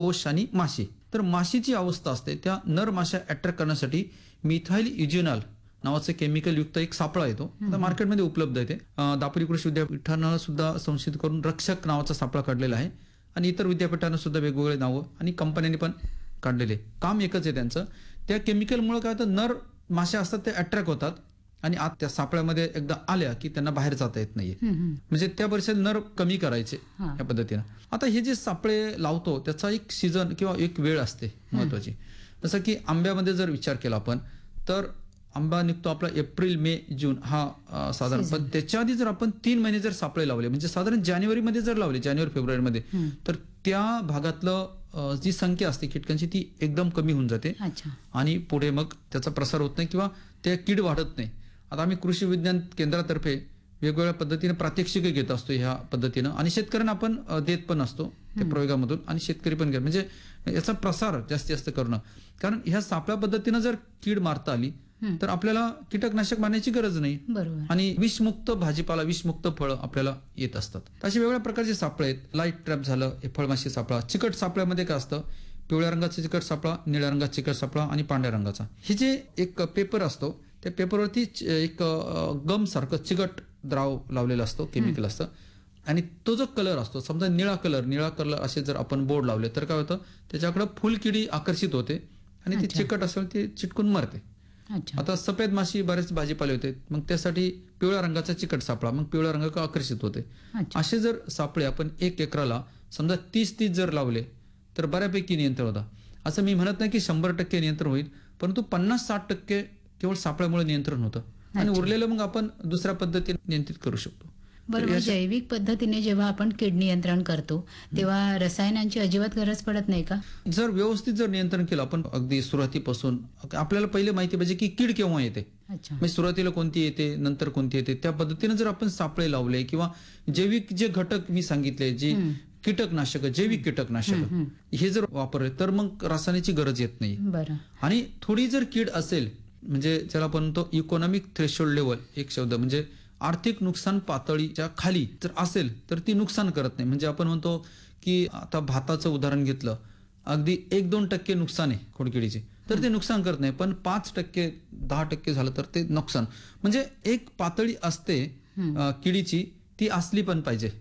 कोश आणि माशी. तर माशीची अवस्था असते त्या नर माशा अट्रॅक्ट करण्यासाठी मिथाइल इज्युनॉल नावाचं केमिकल युक्त एक सापळा येतो. आता मार्केटमध्ये उपलब्ध आहे ते. दापोली कृषी विद्यापीठानं सुद्धा संशोधित करून रक्षक नावाचा सापळा काढलेला आहे आणि इतर विद्यापीठांना सुद्धा वेगवेगळे नावं आणि कंपन्यांनी पण काढलेले. काम एकच आहे त्यांचं. त्या केमिकलमुळे काय होतं, नर माशा असतात ते अट्रॅक्ट होतात आणि आत त्या सापळ्यामध्ये एकदा आल्या की त्यांना बाहेर जाता येत नाहीये. म्हणजे त्या परिस्थितीत नर कमी करायचे या पद्धतीनं. आता हे जे सापळे लावतो त्याचा एक सीझन किंवा एक वेळ असते महत्वाची. जसं की आंब्यामध्ये जर विचार केला आपण तर आंबा निघतो आपला एप्रिल मे जून हा साधारण. पण त्याच्या आधी जर आपण 3 महिने जर सापळे लावले म्हणजे साधारण जानेवारीमध्ये जर लावले, जानेवारी फेब्रुवारीमध्ये, तर त्या भागातलं जी संख्या असते कीटकांची ती एकदम कमी होऊन जाते आणि पुढे मग त्याचा प्रसार होत नाही किंवा त्या कीड वाढत नाही. आता आम्ही कृषी विज्ञान केंद्रातर्फे वेगवेगळ्या पद्धतीने प्रात्यक्षिक घेत असतो ह्या पद्धतीनं आणि शेतकऱ्यांना आपण देत पण असतो त्या प्रयोगामधून आणि शेतकरी पण घेत, म्हणजे याचा प्रसार जास्तीत जास्त करणं. कारण ह्या सापळ्या पद्धतीनं जर कीड मारता आली तर आपल्याला कीटकनाशक मारण्याची गरज नाही आणि विषमुक्त भाजीपाला, विषमुक्त फळं आपल्याला येत असतात. असे वेगवेगळ्या प्रकारचे सापळे आहेत. लाईट ट्रॅप झालं, फळमाशी सापळा. चिकट सापळ्यामध्ये काय असतं, पिवळ्या रंगाचा चिकट सापळा, निळ्या रंगाचा चिकट सापळा आणि पांढऱ्या रंगाचा. हे जे एक पेपर असतो त्या पेपरवरती एक गम सारखं चिकट द्राव लावलेला असतो, केमिकल असतं आणि तो जो कलर असतो, समजा निळा कलर असे जर आपण बोर्ड लावले तर काय होतं, त्याच्याकडे फुलकिडी आकर्षित होते आणि ती चिकट असेल ती चिटकून मरते. आता सफेद माशी बरेच भाजीपाले होते, मग त्यासाठी पिवळ्या रंगाचा चिकट सापळा, मग पिवळ्या रंग आकर्षित होते. असे जर सापळे आपण 1 एकराला समजा 30 जर लावले तर बऱ्यापैकी नियंत्रण होता. असं मी म्हणत नाही की 100% नियंत्रण होईल, परंतु 50-60% केवळ सापळ्यामुळे नियंत्रण होतं आणि उरलेलं मग आपण दुसऱ्या पद्धतीने नियंत्रित करू शकतो. बरोबर. जैविक पद्धतीने जेव्हा आपण कीड नियंत्रण करतो तेव्हा रसायनांची अजिबात गरज पडत नाही का? जर व्यवस्थित जर नियंत्रण केलं आपण अगदी सुरुवातीपासून, आपल्याला पहिले माहिती पाहिजे की कीड केव्हा येते, म्हणजे सुरुवातीला कोणती येते, नंतर कोणती येते. त्या पद्धतीने जर आपण सापळे लावले किंवा जैविक जे घटक मी सांगितले, जे कीटकनाशक, जैविक कीटकनाशक हे जर वापरले तर मग रासायनिकची गरज येत नाही. आणि थोडी जर कीड असेल, म्हणजे ज्याला आपण म्हणतो इकॉनॉमिक थ्रेशोल्ड लेवल, एक शब्द म्हणजे आर्थिक नुकसान पातळीच्या खाली जर असेल तर ती नुकसान करत नाही. म्हणजे आपण म्हणतो की आता भाताचं उदाहरण घेतलं, अगदी 1-2% नुकसान आहे खोडकिडीचे तर ते नुकसान करत नाही, पण 5%, 10% झालं तर ते नुकसान. म्हणजे एक पातळी असते किडीची, ती असली पण पाहिजे.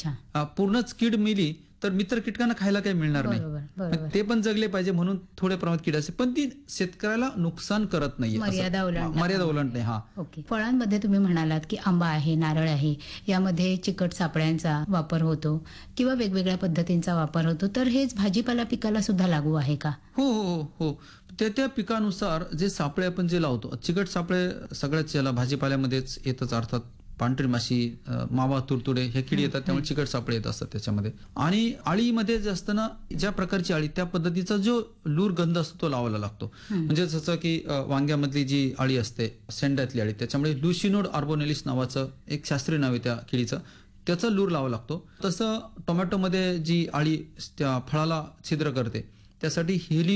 पूर्णच कीड मिली तर मित्र कीटकांना खायला काही मिळणार नाही, ते पण जगले पाहिजे. म्हणून थोड्या प्रमाणात कीड असते, पण ती शेतकऱ्याला नुकसान करत नाही, मर्यादा ओलांडत नाही. फळांमध्ये तुम्ही म्हणालात की आंबा आहे, नारळ आहे, यामध्ये चिकट सापळ्यांचा वापर होतो किंवा वेगवेगळ्या पद्धतींचा वापर होतो, तर हेच भाजीपाला पिकाला सुद्धा लागू आहे का? हो हो हो. त्या पिकानुसार जे सापळे आपण जे लावतो, चिकट सापळे सगळ्याच याला भाजीपाल्यामध्येच येतच, अर्थात पांढरी माशी, मावा, तुडतुडे हे किडी येतात, त्यामुळे चिकट सापळे येत असतात त्याच्यामध्ये. आणि आळीमध्ये जे असतं ना, ज्या प्रकारची आळी त्या पद्धतीचा जो लूर गंध असतो तो लावायला लागतो. म्हणजे जसं की वांग्यामधली जी आळी असते, शेंड्यातली आळी, त्याच्यामुळे लुसिनोड आर्बोनेलिस नावाचं एक शास्त्रीय नाव आहे त्या किडीचं, त्याचा लूर लावा लागतो. तसं टोमॅटोमध्ये जी आळी त्या फळाला छिद्र करते त्यासाठी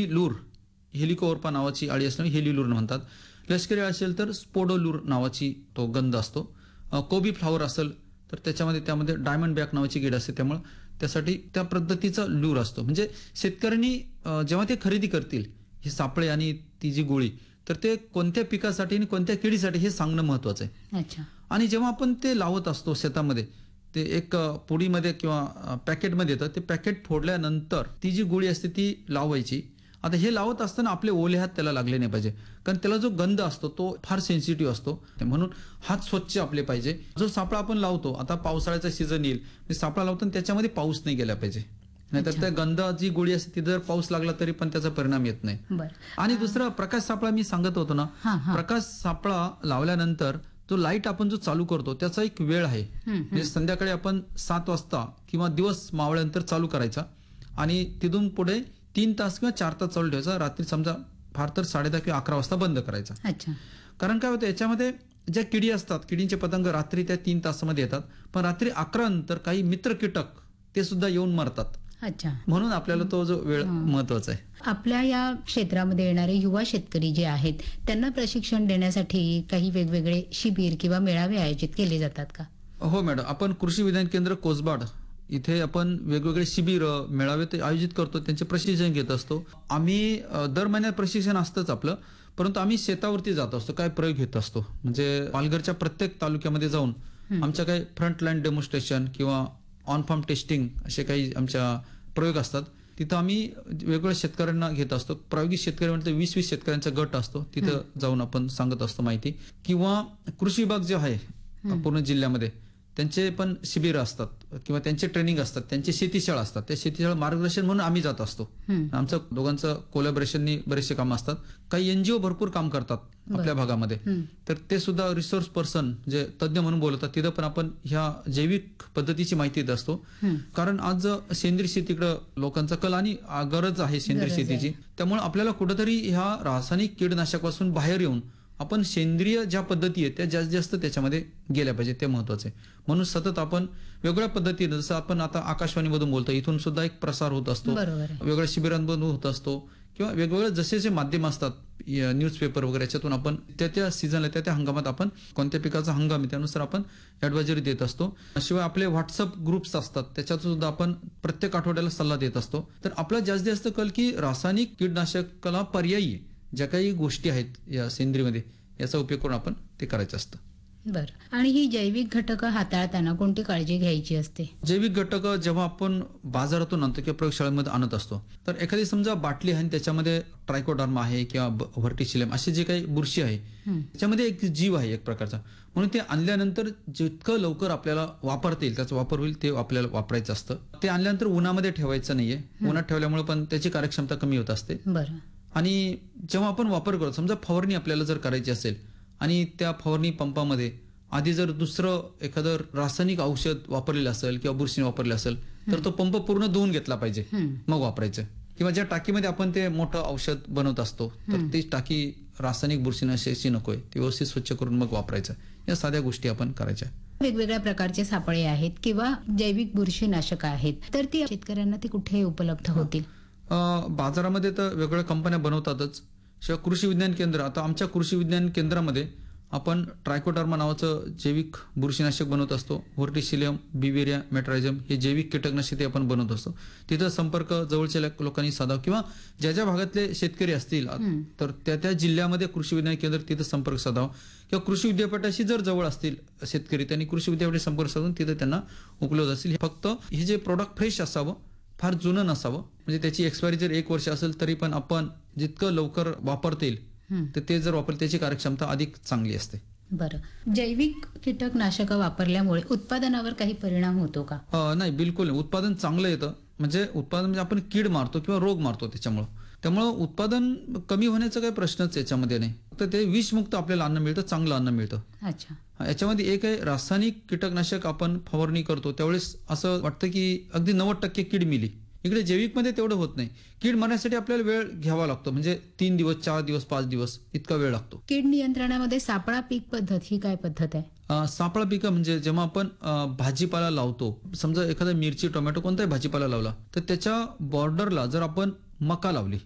हेलिकोवर्पा नावाची आळी असल्याने हेलिलूर म्हणतात. लष्करी असेल तर स्पोडोलूर नावाची तो गंध असतो. कोबी फ्लावर असेल तर त्यामध्ये डायमंड बॅक नावाची कीड असते, त्यामुळे त्यासाठी त्या पद्धतीचा लूर असतो. म्हणजे शेतकऱ्यांनी जेव्हा ते खरेदी करतील हे सापळे आणि ती जी गोळी, तर ते कोणत्या पिकासाठी आणि कोणत्या किडीसाठी हे सांगणं महत्वाचं आहे. आणि जेव्हा आपण ते लावत असतो शेतामध्ये, ते एक पुडीमध्ये किंवा पॅकेटमध्ये येतं, ते पॅकेट फोडल्यानंतर ती जी गोळी असते ती लावायची. आता हे लावत असताना आपले ओले हात त्याला लागले नाही पाहिजे, कारण त्याला जो गंध असतो तो फार सेन्सिटिव्ह असतो, म्हणून हात स्वच्छ आपले पाहिजे. जो सापळा आपण लावतो, आता पावसाळ्याचा सीझन येईल, सापळा लावताना त्याच्यामध्ये पाऊस नाही गेला पाहिजे, नाहीतर त्या गंध जी गोळी असते ती जर पाऊस लागला तरी पण त्याचा परिणाम येत नाही. आणि दुसरा प्रकाश सापळा मी सांगत होतो ना, प्रकाश सापळा लावल्यानंतर जो लाईट आपण जो चालू करतो त्याचा एक वेळ आहे. म्हणजे संध्याकाळी आपण 7 वाजता किंवा दिवस मावळ्यानंतर चालू करायचा आणि तिथून पुढे 3 तास किंवा 4 तास चालू ठेवायचा. रात्री समजा फार तर 10:30 किंवा 11 वाजता बंद करायचा. कारण काय होतं, याच्यामध्ये ज्या किडी असतात, किडींचे पतंग रात्री त्या 3 तासामध्ये येतात, पण रात्री 11 नंतर काही मित्र कीटक ते सुद्धा येऊन मरतात. म्हणून आपल्याला तो जो वेळ महत्वाचा आहे. आपल्या या क्षेत्रामध्ये येणारे युवा शेतकरी जे आहेत त्यांना प्रशिक्षण देण्यासाठी काही वेगवेगळे शिबिर किंवा मेळावे आयोजित केले जातात का? हो मॅडम, आपण कृषी विज्ञान केंद्र कोसबाड इथे आपण वेगवेगळे शिबिर मेळावे ते आयोजित करतो, त्यांचे प्रशिक्षण घेत असतो. आम्ही दर महिन्यात प्रशिक्षण असतंच आपलं, परंतु आम्ही शेतावरती जात असतो, काय प्रयोग घेत असतो. म्हणजे पालघरच्या प्रत्येक तालुक्यामध्ये जाऊन आमच्या काही फ्रंटलाईन डेमॉन्स्ट्रेशन किंवा ऑन फार्म टेस्टिंग असे काही आमच्या प्रयोग असतात. तिथं आम्ही वेगवेगळ्या शेतकऱ्यांना घेत असतो. प्रायोगिक शेतकरी म्हणजे 20-20 शेतकऱ्यांचा गट असतो, तिथं जाऊन आपण सांगत असतो माहिती. किंवा कृषी विभाग जे आहे पूर्ण जिल्ह्यामध्ये त्यांचे पण शिबिर असतात किंवा त्यांचे ट्रेनिंग असतात, त्यांचे शेतीशाळा असतात. त्या शेतीशाळा मार्गदर्शन म्हणून आम्ही जात असतो. आमचं दोघांचं कोलॅबोरेशननी बरेचसे काम असतात. काही एनजीओ भरपूर काम करतात आपल्या भागामध्ये, तर ते सुद्धा रिसोर्स पर्सन जे तज्ज्ञ म्हणून बोलतात, तिथं पण आपण ह्या जैविक पद्धतीची माहिती देत असतो. कारण आज सेंद्रिय शेतीकडे लोकांचा कल आणि गरज आहे सेंद्रिय शेतीची. त्यामुळे आपल्याला कुठेतरी ह्या रासायनिक कीटकनाशकापासून बाहेर येऊन आपण सेंद्रिय ज्या पद्धती आहेत त्या जास्तीत जास्त त्याच्यामध्ये गेल्या पाहिजे, ते महत्वाचं आहे. म्हणून सतत आपण वेगळ्या पद्धतीने, जसं आपण आता आकाशवाणीमधून बोलतो, इथून सुद्धा एक प्रसार होत असतो, वेगळ्या शिबिरांमधून होत असतो, किंवा वेगवेगळे जसे जे माध्यम असतात, न्यूजपेपर वगैरे, याच्यातून आपण त्या सीझनला त्या हंगामात आपण कोणत्या पिकाचा हंगाम आहे त्यानुसार आपण ऍडवायझरी देत असतो. शिवाय आपले व्हॉट्सअप ग्रुप्स असतात, त्याच्यात सुद्धा आपण प्रत्येक आठवड्याला सल्ला देत असतो. तर आपला जास्तीत जास्त कल की रासायनिक कीटनाशकाला पर्यायी ज्या काही गोष्टी आहेत या सेंद्रियमध्ये, याचा उपयोग करून आपण ते करायचं असतं. बरं. आणि ही जैविक घटकं हाताळताना कोणती काळजी घ्यायची असते? जैविक घटकं जेव्हा आपण बाजारातून आणतो किंवा प्रयोगशाळेमध्ये आणत असतो, तर एखादी समजा बाटली आहे आणि त्याच्यामध्ये ट्रायकोडर्मा आहे किंवा व्हर्टिसिलियम अशी जे काही बुरशी आहे, त्याच्यामध्ये एक जीव आहे एक प्रकारचा. म्हणून ते आणल्यानंतर जितकं लवकर आपल्याला वापरता येईल, त्याचा वापर होईल, ते आपल्याला वापरायचं असतं. ते आणल्यानंतर उन्हामध्ये ठेवायचं नाहीये. उन्हात ठेवल्यामुळे पण त्याची कार्यक्षमता कमी होत असते. बरं. आणि जेव्हा आपण वापर करतो, समजा फवारणी आपल्याला जर करायची असेल आणि त्या फवारणी पंपामध्ये आधी जर दुसरं एखादं रासायनिक औषध वापरलेलं असेल किंवा बुरशीने वापरले असेल, तर तो पंप पूर्ण धुवून घेतला पाहिजे, मग वापरायचं. किंवा ज्या टाकीमध्ये आपण ते मोठं औषध बनवत असतो, तर ती टाकी रासायनिक बुरशीनाशकाची नकोय, ती व्यवस्थित स्वच्छ करून मग वापरायचं. या साध्या गोष्टी आपण करायच्या. वेगवेगळ्या प्रकारचे सापळे आहेत किंवा जैविक बुरशीनाशक आहेत, तर ती शेतकऱ्यांना ती कुठे उपलब्ध होतील? बाजारामध्ये तर वेगवेगळ्या कंपन्या बनवतातच. शिवाय कृषी विज्ञान केंद्र, आता आमच्या कृषी विज्ञान केंद्रामध्ये आपण ट्रायकोडर्मा नावाचं जैविक बुरशीनाशक बनवत असतो. व्हर्टिसिलियम, बिवेरिया, मेट्रायझम हे जैविक कीटकनाशके आपण बनवत असतो. तिथं संपर्क जवळच्या लोकांनी साधावा, किंवा ज्या ज्या भागातले शेतकरी असतील तर त्या जिल्ह्यामध्ये कृषी विज्ञान केंद्र, तिथं संपर्क साधावा. किंवा कृषी विद्यापीठाशी जर जवळ असतील शेतकरी, त्यांनी कृषी विद्यापीठाशी संपर्क साधून तिथं त्यांना उपलब्ध असतील. फक्त हे जे प्रोडक्ट फ्रेश असावं, फार जुनं नसावं. म्हणजे त्याची एक्सपायरी जर 1 वर्ष असेल तरी पण आपण जितकं लवकर वापरता येईल तर ते जर वापरले, त्याची कार्यक्षमता अधिक चांगली असते. बरं. जैविक कीटकनाशकं वापरल्यामुळे उत्पादनावर काही परिणाम होतो का? नाही, बिलकुल नाही. उत्पादन चांगलं येतं. म्हणजे उत्पादन म्हणजे आपण कीड मारतो किंवा रोग मारतो त्यामुळं उत्पादन कमी होण्याचा काही प्रश्नच याच्यामध्ये नाही. तर ते विषमुक्त आपल्याला अन्न मिळतं, चांगलं अन्न मिळतं. अच्छा. याच्यामध्ये एक आहे, रासायनिक कीटकनाशक आपण फवारणी करतो त्यावेळेस असं वाटतं की अगदी 90% कीड मिली. इकडे जैविकमध्ये तेवढं होत नाही. कीड मारण्यासाठी आपल्याला वेळ घ्यावा लागतो, म्हणजे 3 दिवस, 4 दिवस, 5 दिवस इतका वेळ लागतो. कीड नियंत्रणामध्ये सापळा पीक पद्धत ही काय पद्धत आहे? सापळा पीक म्हणजे जेव्हा आपण भाजीपाला लावतो, समजा एखादा मिरची, टोमॅटो कोणताही भाजीपाला लावला, तर त्याच्या बॉर्डरला जर आपण मका लावली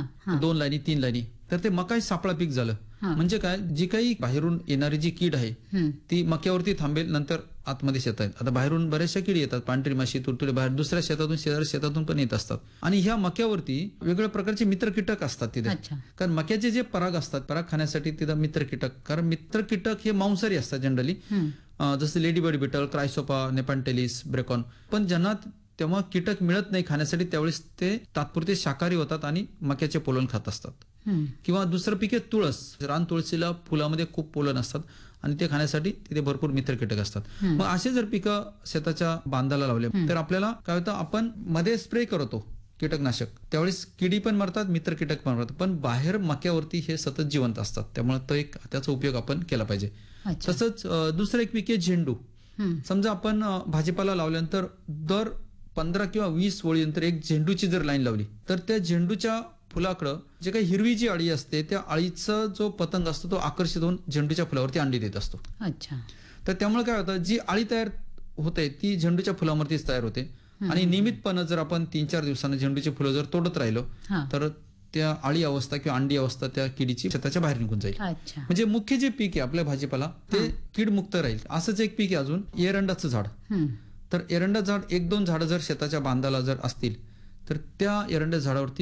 2 लाईनी 3 लाईनी, तर ते मका सापळा पीक झालं. म्हणजे काय, जी काही बाहेरून येणारी जी कीड आहे ती मक्यावरती थांबेल, नंतर आतमध्ये शेतात येईल. आता बाहेरून बऱ्याचशा कीड येतात, पांढरी माशी, तुरतुरे, बाहेर दुसऱ्या शेतातून, शेजारी शेतातून पण येत असतात. आणि ह्या मक्यावरती वेगवेगळ्या प्रकारचे मित्र कीटक असतात तिथे. कारण मक्याचे जे पराग असतात, पराग खाण्यासाठी तिथं मित्र कीटक, कारण मित्र कीटक हे मांसाहारी असतात जनरली, जसे लेडीबर्ड बिटल, क्रायसोपा, नेपॅन्टेलिस, ब्रेकॉन. पण ज्यांना तेव्हा कीटक मिळत नाही खाण्यासाठी, त्यावेळेस ते तात्पुरते शाकाहारी होतात आणि मक्याचे पोलन खात असतात. किंवा दुसरं पीक आहे तुळस. रान तुळशीला फुलामध्ये खूप पोलन असतात आणि ते खाण्यासाठी तिथे भरपूर मित्र कीटक असतात. मग असे जर पिकं शेताच्या बांधाला लावले तर आपल्याला काय होतं, आपण मध्ये स्प्रे करतो कीटकनाशक, त्यावेळेस किडी पण मरतात, मित्र कीटक पण मरतात. पण बाहेर मक्यावरती हे सतत जिवंत असतात, त्यामुळे तो एक त्याचा उपयोग आपण केला पाहिजे. तसंच दुसरं एक पीक आहे झेंडू. समजा आपण भाजीपाला लावल्यानंतर दर 15 किंवा 20 ओळीनंतर एक झेंडूची जर लाईन लावली, तर त्या झेंडूच्या फुलाकडं जे काही हिरवी जी अळी असते, त्या अळीचा जो पतंग असतो तो आकर्षित होऊन झेंडूच्या फुलावरती अंडी देत असतो. अच्छा. तर त्यामुळे काय होतं, जी अळी तयार होते ती झेंडूच्या फुलावरतीच तयार होते. आणि नियमितपणे जर आपण 3-4 दिवसांना झेंडूची फुलं जर तोडत राहिलो तर त्या अळी अवस्था किंवा अंडी अवस्था त्या किडीची शेताच्या बाहेर निघून जाईल. म्हणजे मुख्य जे पीक आहे आपल्या भाजीपाला ते कीड मुक्त राहील. असंच एक पीक आहे अजून, एरंडाचं झाड. तर एरंडा झाड 1-2 झाडं जर शेताच्या बांधाला जर असतील तर त्या एरंडा झाडावरती